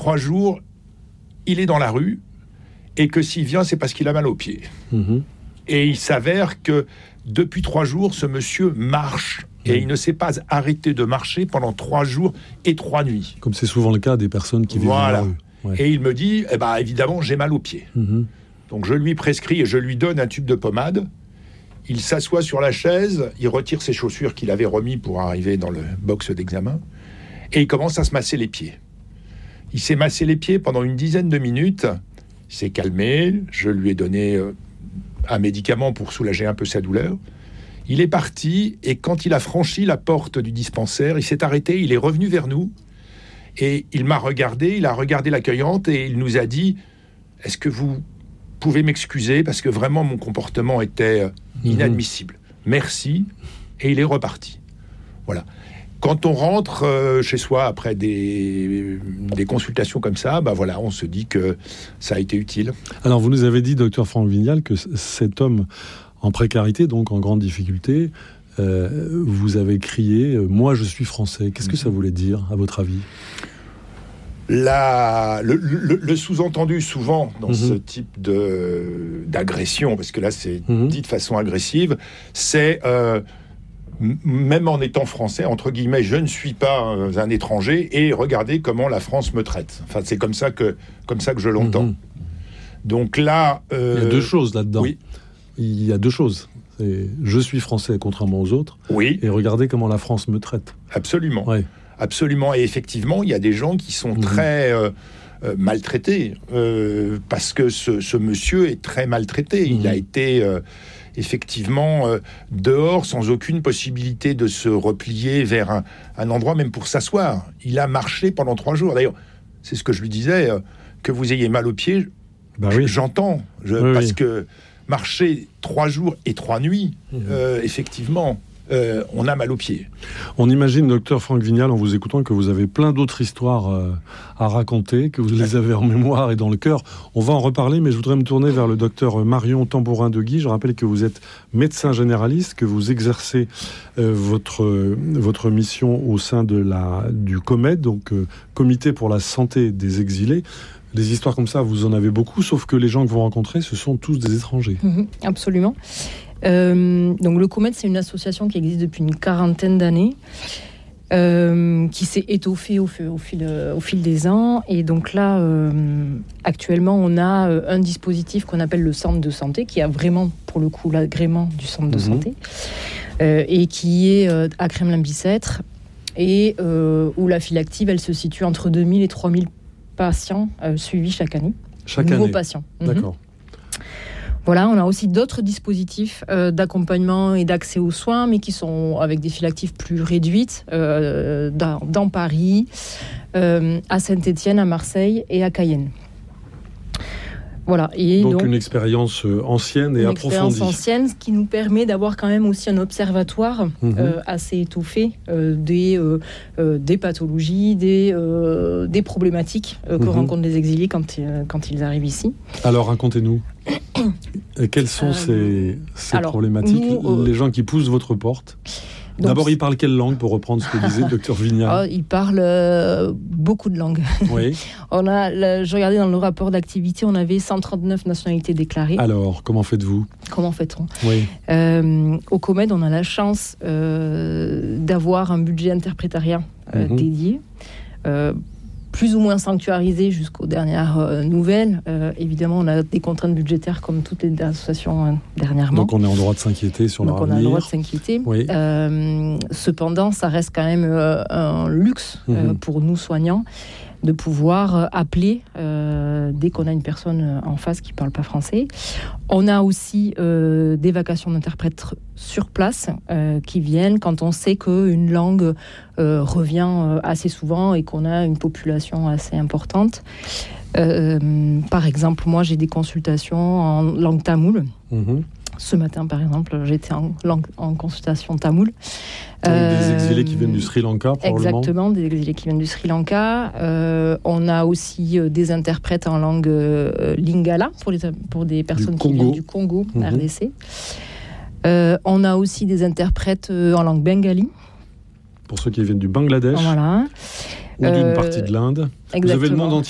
3 jours, il est dans la rue, et que s'il vient, c'est parce qu'il a mal aux pieds. Et il s'avère que depuis 3 jours, ce monsieur marche, et il ne s'est pas arrêté de marcher pendant 3 jours et 3 nuits. Comme c'est souvent le cas des personnes qui vivent dans la rue. Ouais. Et il me dit, évidemment, j'ai mal aux pieds. Donc je lui prescris et je lui donne un tube de pommade. Il s'assoit sur la chaise, il retire ses chaussures qu'il avait remis pour arriver dans le box d'examen, et il commence à se masser les pieds. Il s'est massé les pieds pendant une dizaine de minutes, il s'est calmé, je lui ai donné un médicament pour soulager un peu sa douleur. Il est parti, et quand il a franchi la porte du dispensaire, il s'est arrêté, il est revenu vers nous, et il m'a regardé, il a regardé l'accueillante, et il nous a dit « Est-ce que vous pouvez m'excuser, parce que vraiment mon comportement était inadmissible. Merci », et il est reparti. Voilà. Quand on rentre chez soi après des consultations comme ça, voilà, on se dit que ça a été utile. Alors, vous nous avez dit, docteur Franck Vignal, que cet homme en précarité, donc en grande difficulté, vous avez crié « Moi, je suis français ». Qu'est-ce que ça voulait dire, à votre avis ? Le sous-entendu souvent dans ce type d'agression, parce que là c'est dit de façon agressive, c'est même en étant français, entre guillemets, je ne suis pas un étranger, et regardez comment la France me traite. Enfin, c'est comme ça que je l'entends. Donc là... il y a 2 choses là-dedans. Oui. Il y a 2 choses. C'est je suis français, contrairement aux autres, et regardez comment la France me traite. Absolument. Ouais. Absolument. Et effectivement, il y a des gens qui sont très maltraités, parce que ce monsieur est très maltraité. Il a été... effectivement dehors sans aucune possibilité de se replier vers un endroit même pour s'asseoir. Il a marché pendant 3 jours. D'ailleurs, c'est ce que je lui disais, que vous ayez mal aux pieds, j'entends, parce que marcher 3 jours et 3 nuits, effectivement, on a mal aux pieds. On imagine, docteur Franck Vignal, en vous écoutant, que vous avez plein d'autres histoires à raconter, que vous les avez en mémoire et dans le cœur. On va en reparler, mais je voudrais me tourner vers le docteur Marion Tambourin-Deguy. Je rappelle que vous êtes médecin généraliste, que vous exercez votre mission au sein du COMED, donc Comité pour la santé des exilés. Des histoires comme ça, vous en avez beaucoup, sauf que les gens que vous rencontrez, ce sont tous des étrangers. Absolument. Donc le COMED, c'est une association qui existe depuis une 40aine d'années, qui s'est étoffée au fil des ans. Et donc là, actuellement, on a un dispositif qu'on appelle le centre de santé, qui a vraiment, pour le coup, l'agrément du centre de santé, et qui est à Kremlin-Bicêtre, et où la file active, elle se situe entre 2000 et 3000 patients suivis chaque année. Nouveaux patients. D'accord. Voilà, on a aussi d'autres dispositifs d'accompagnement et d'accès aux soins, mais qui sont avec des files actives plus réduites, dans Paris, à Saint-Étienne, à Marseille et à Cayenne. Voilà. Et donc une expérience ancienne et approfondie. Une expérience ancienne, ce qui nous permet d'avoir quand même aussi un observatoire assez étoffé des pathologies, des problématiques que rencontrent les exilés quand ils arrivent ici. Alors racontez-nous, quelles sont ces problématiques, les gens qui poussent votre porte? Donc, d'abord, il parle quelle langue, pour reprendre ce que disait le docteur Vignal? Il parle beaucoup de langues. Oui. Je regardais dans le rapport d'activité, on avait 139 nationalités déclarées. Alors, comment faites-vous? Comment fait-on? Oui. Au COMED, on a la chance d'avoir un budget interprétariat dédié, plus ou moins sanctuarisé jusqu'aux dernières nouvelles. Évidemment, on a des contraintes budgétaires comme toutes les associations dernièrement. Donc on est en droit de s'inquiéter sur leur avenir. Donc on a le droit de s'inquiéter. Oui. Cependant, ça reste quand même un luxe pour nous soignants de pouvoir appeler dès qu'on a une personne en face qui ne parle pas français. On a aussi des vacations d'interprètes sur place qui viennent quand on sait qu'une langue revient assez souvent et qu'on a une population assez importante. Par exemple, moi j'ai des consultations en langue tamoule. Ce matin, par exemple, j'étais en consultation tamoule. Des exilés qui viennent du Sri Lanka, probablement. Exactement, des exilés qui viennent du Sri Lanka. On a aussi des interprètes en langue lingala pour des personnes qui viennent du Congo, RDC. On a aussi des interprètes en langue bengali. Pour ceux qui viennent du Bangladesh. Voilà. Ou d'une partie de l'Inde. Exactement. Vous avez le monde entier